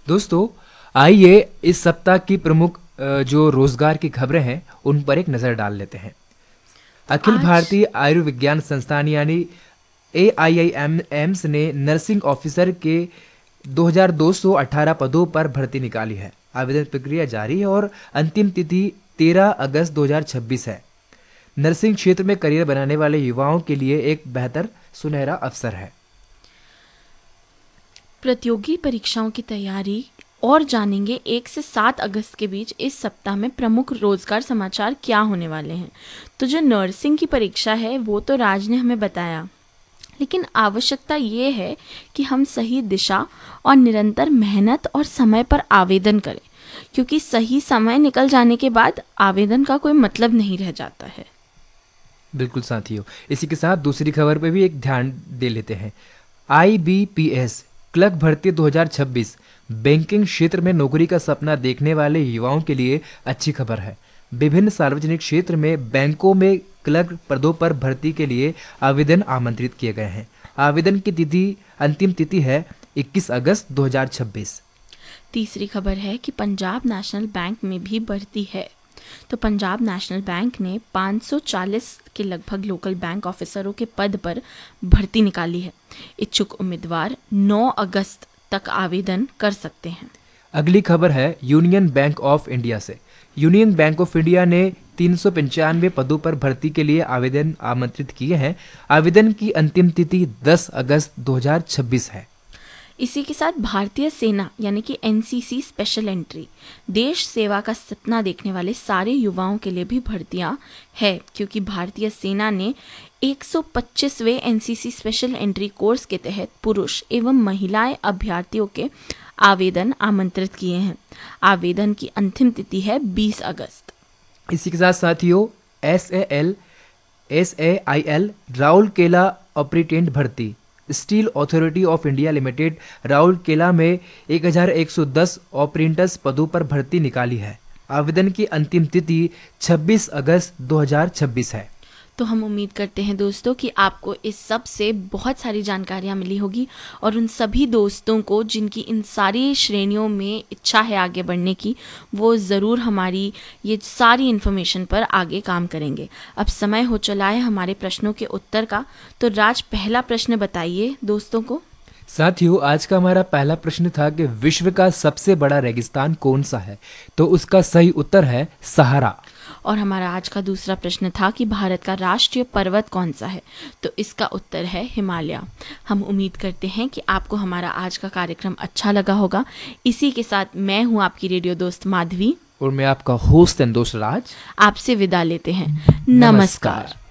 दोस्तों, आइए इस सप्ताह की प्रमुख जो रोजगार की खबरें हैं उन पर एक नज़र डाल लेते हैं। तो अखिल आज भारतीय आयुर्विज्ञान संस्थान यानी AIIMS ने नर्सिंग ऑफिसर के 2218 पदों पर भर्ती निकाली है। आवेदन प्रक्रिया जारी है और अंतिम तिथि 13 अगस्त 2026 है। नर्सिंग क्षेत्र में करियर बनाने वाले युवाओं के लिए एक बेहतर सुनहरा अवसर है। प्रतियोगी परीक्षाओं की तैयारी और जानेंगे 1 से 7 अगस्त के बीच इस सप्ताह में प्रमुख रोजगार समाचार क्या होने वाले हैं। तो जो नर्सिंग की परीक्षा है वो तो राज ने हमें बताया, लेकिन आवश्यकता ये है कि हम सही दिशा और निरंतर मेहनत और समय पर आवेदन करें, क्योंकि सही समय निकल जाने के बाद आवेदन का कोई मतलब नहीं रह जाता है। बिल्कुल साथियों, इसी के साथ दूसरी खबर पर भी एक ध्यान दे लेते हैं। IBPS क्लर्क भर्ती 2026 बैंकिंग क्षेत्र में नौकरी का सपना देखने वाले युवाओं के लिए अच्छी खबर है। विभिन्न सार्वजनिक क्षेत्र में बैंकों में क्लर्क पदों पर भर्ती के लिए आवेदन आमंत्रित किए गए हैं। आवेदन की अंतिम तिथि है 21 अगस्त 2026। तीसरी खबर है कि पंजाब नेशनल बैंक में भी भर्ती है। तो पंजाब नेशनल बैंक ने 540 के लगभग लोकल बैंक ऑफिसरों के पद पर भर्ती निकाली है। इच्छुक उम्मीदवार 9 अगस्त तक आवेदन कर सकते हैं। अगली खबर है यूनियन बैंक ऑफ इंडिया से। यूनियन बैंक ऑफ इंडिया ने 395 पदों पर भर्ती के लिए आवेदन आमंत्रित किए हैं। आवेदन की अंतिम तिथि 10 अगस्त 2026 है। इसी के साथ भारतीय सेना यानी कि NCC स्पेशल एंट्री देश सेवा का सपना देखने वाले सारे युवाओं के लिए भी भर्तियां है, क्योंकि भारतीय सेना ने 125वें NCC स्पेशल एंट्री कोर्स के तहत पुरुष एवं महिलाएं अभ्यर्थियों के आवेदन आमंत्रित किए हैं। आवेदन की अंतिम तिथि है 20 अगस्त। इसी के साथ साथियों, SAIL राउरकेला ऑपरेटेंट भर्ती। Steel authority of India limited Rourkela में 1110 ऑपरेंटस पदों पर भर्ती निकाली है। आवेदन की अंतिम तिथि 26 अगस्त 2026 है। तो हम उम्मीद करते हैं दोस्तों कि आपको इस सब से बहुत सारी जानकारियाँ मिली होगी, और उन सभी दोस्तों को जिनकी इन सारी श्रेणियों में इच्छा है आगे बढ़ने की, वो ज़रूर हमारी ये सारी इन्फॉर्मेशन पर आगे काम करेंगे। अब समय हो चला है हमारे प्रश्नों के उत्तर का। तो राज, पहला प्रश्न बताइए दोस्तों को। साथियों, आज का हमारा पहला प्रश्न था कि विश्व का सबसे बड़ा रेगिस्तान कौन सा है? तो उसका सही उत्तर है सहारा। और हमारा आज का दूसरा प्रश्न था कि भारत का राष्ट्रीय पर्वत कौन सा है? तो इसका उत्तर है हिमालय। हम उम्मीद करते हैं कि आपको हमारा आज का कार्यक्रम अच्छा लगा होगा। इसी के साथ मैं हूँ आपकी रेडियो दोस्त माधवी, और मैं आपका होस्ट एंड दोस्त राज आपसे विदा लेते हैं। नमस्कार।